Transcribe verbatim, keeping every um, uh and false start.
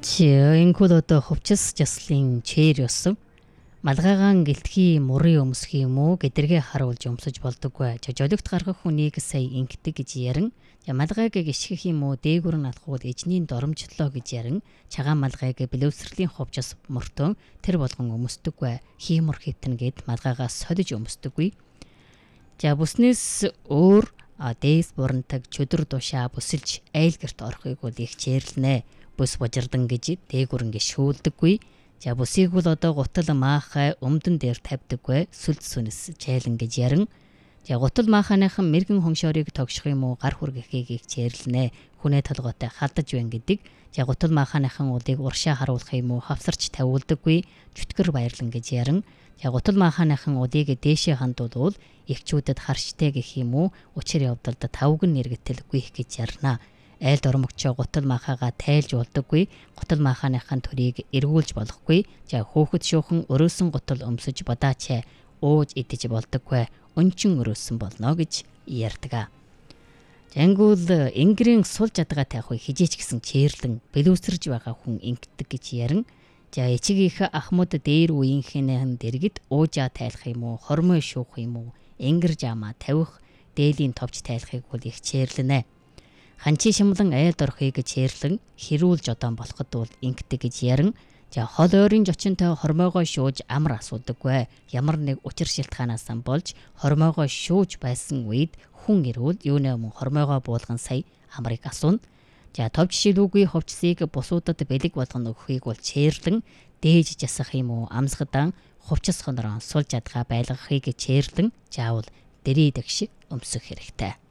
Энэхүү одоо хувцас жаслын чээр ёсон малгайгаан гэлтгий мурын өмсөх юм уу гэдэргээ харуулж өмсөж болдоггүй. Жолигт гаргах хүнийг сая ингэдэг гэж ярин. Малгайг гიშгэх юм уу дээгүр нь алхуул эжнийн доромжлоо гэж ярин. Чагаан малгайг бэлэвсрэлийн хувцас мөртөө тэр болгон өмсдөггүй. Хиймор хитэн гэд малгайгаа содиж өмсдөггүй. За бүснээс өөр дээс бурантаг чөдөр душаа бүсэлж айлгэрт орохыг бол их чээрлэнэ. Бүс божирдан гэж дээгүр ингэ шүүлдэггүй. За бүсийг бол одоо гутал маахай өмдөн дээр тавьдаггүй. Сүлд сүнэс чайлан гэж ярин. За гутал мааханыхан мэрэгэн хоншоорыг тогших юм уу гар хүргэхийг их чээрлэнэ. Хүнээ толгойтой халдаж байна гэдэг. За гутал мааханыхан удыг уршаа харуулах юм уу хавсарч тавиулдаггүй. Чөтгөр баярлан гэж ярин. За гутал мааханыхан удыг дээшээ хандуулвал эхчүүдэд харштай гэх юм уу учир явдалд тавган нэргэтэлгүй гэж ярина. Айл дормогчоо гутал маахаага тайлж болдоггүй. Гутал мааханыхан төрийг эргүүлж болохгүй. За хөөхөд шуухан өрөөсөн гутал өмсөж бадаачаа ууж идэж болдоггүй. Өнчин өрөөсөн болно гэж ярьдаг. Жангуул ингэрийн сул жадгаа таах үе хижээч гэсэн чээрлэн бэлүүсэрж байгаа хүн ингэдэг гэж ярин. За эчигийнх ахмад дээр үеийнхэнэн дэргэд уужаа тайлах юм уу хормой шуух юм уу ингэр жамаа тавих дээлийн товч тайлахыг бол их чээрлэнэ. Ханчи шимлэн айлд орохыг чээрлэн хэрүүлж одоон болоход бол ингэдэг гэж ярин. За хол ойрын зочинтой хормойгоо шууж амар асуудаггүй. Ямар нэг учир шилтгаанаас болж хормойгоо шууж байсан үед хүн ирвэл юунэ мөн хормойгоо буулган сая амрыг асууна. За товч шилүүгүй хувцсыг бусуудад бэлэг болгоно өгөхийг бол чээрлэн дээж жасах юм уу амсгадан хувцас хонороо сул жадгаа байлгахыг чээрлэн заавал дэрий дэгш өмсөх хэрэгтэй.